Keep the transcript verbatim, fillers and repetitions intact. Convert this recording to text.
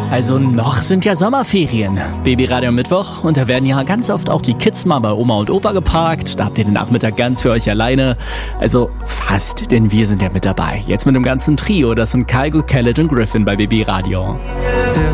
Also noch sind ja Sommerferien. Babyradio Mittwoch und da werden ja ganz oft auch die Kids mal bei Oma und Opa geparkt. Da habt ihr den Nachmittag ganz für euch alleine. Also fast, denn wir sind ja mit dabei. Jetzt mit dem ganzen Trio, das sind Kygo, Khaled und Griffin bei Babyradio.